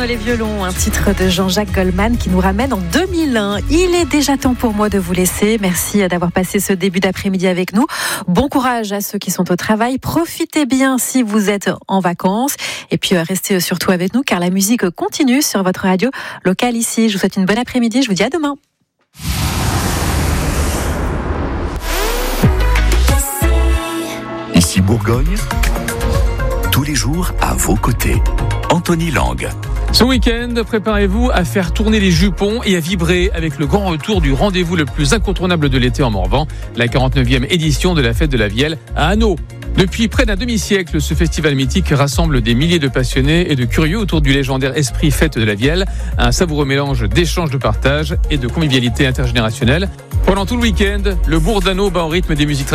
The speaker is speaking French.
les violons, un titre de Jean-Jacques Goldman qui nous ramène en 2001. Il est déjà temps pour moi de vous laisser. Merci d'avoir passé ce début d'après-midi avec nous. Bon courage à ceux qui sont au travail. Profitez bien si vous êtes en vacances. Et puis restez surtout avec nous car la musique continue sur votre radio locale ici. Je vous souhaite une bonne après-midi. Je vous dis à demain. Ici Bourgogne, tous les jours à vos côtés. Anthony Lang. Ce week-end, préparez-vous à faire tourner les jupons et à vibrer avec le grand retour du rendez-vous le plus incontournable de l'été en Morvan, la 49e édition de la Fête de la Vielle à Hanau. Depuis près d'un demi-siècle, ce festival mythique rassemble des milliers de passionnés et de curieux autour du légendaire esprit Fête de la Vielle, un savoureux mélange d'échanges, de partage et de convivialité intergénérationnelle. Pendant tout le week-end, le bourg d'Hanau bat au rythme des musiques